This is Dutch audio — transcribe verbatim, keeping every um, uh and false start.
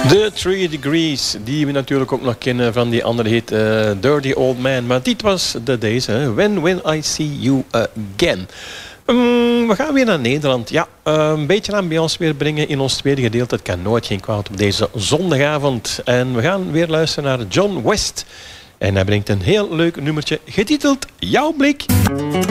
De Three Degrees, die we natuurlijk ook nog kennen van die andere hit uh, Dirty Old Man. Maar dit was de deze, When When I See You Again. Um, we gaan weer naar Nederland. Ja, uh, een beetje ambiance weer brengen in ons tweede gedeelte. Het kan nooit geen kwaad op deze zondagavond. En we gaan weer luisteren naar John West. En hij brengt een heel leuk nummertje getiteld Jouw Blik.